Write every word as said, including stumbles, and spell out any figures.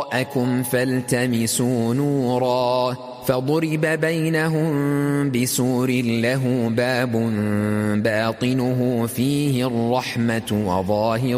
وراءكم فالتمسوا نورا فضرب بينهم بسور له باب باطنه فيه الرحمة وظاهر